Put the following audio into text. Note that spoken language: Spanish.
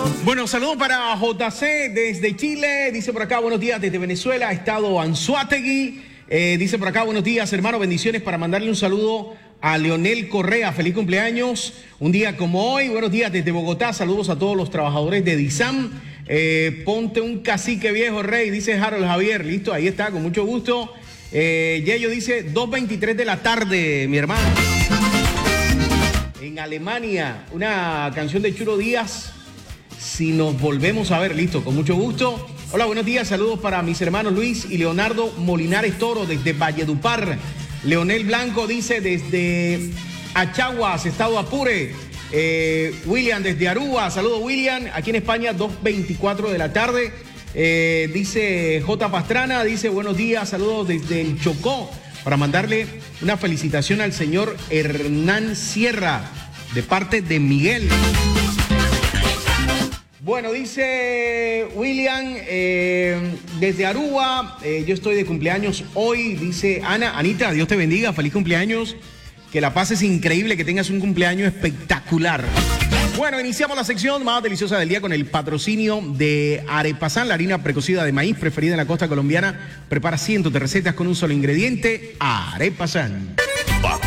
Bueno, saludos para JC desde Chile. Dice por acá, buenos días desde Venezuela. Estado Anzoátegui. Dice por acá, buenos días, hermano. Bendiciones para mandarle un saludo a Leonel Correa. Feliz cumpleaños. Un día como hoy. Buenos días desde Bogotá. Saludos a todos los trabajadores de DISAM. Ponte un cacique viejo, rey, dice Harold Javier. Listo, ahí está, con mucho gusto. Yeyo dice 2:23 de la tarde, mi hermano. En Alemania, una canción de Churo Díaz. Si nos volvemos a ver, listo, con mucho gusto. Hola, buenos días, saludos para mis hermanos Luis y Leonardo Molinares Toro desde Valledupar. Leonel Blanco dice desde Achaguas, estado Apure. William desde Aruba, saludos William, aquí en España 2:24 de la tarde. Dice J. Pastrana, dice buenos días, saludos desde el Chocó, para mandarle una felicitación al señor Hernán Sierra, de parte de Miguel. Bueno, dice William, desde Aruba, yo estoy de cumpleaños hoy, dice Anita, Dios te bendiga, feliz cumpleaños, que la pases increíble, que tengas un cumpleaños espectacular. Bueno, iniciamos la sección más deliciosa del día con el patrocinio de Arepasan, la harina precocida de maíz preferida en la costa colombiana. Prepara cientos de recetas con un solo ingrediente, Arepasan.